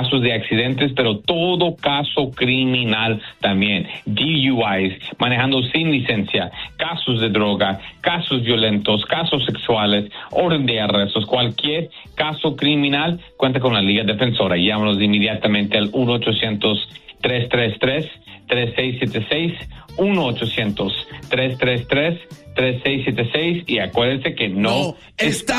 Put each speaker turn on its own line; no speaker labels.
casos de accidentes, pero todo caso criminal también. DUIs, manejando sin licencia, casos de droga, casos violentos, casos sexuales, orden de arrestos, cualquier caso criminal, cuenta con la Liga Defensora. Llámanos inmediatamente al 1-800-333-3676, 1-800-333-3676 y acuérdense que no está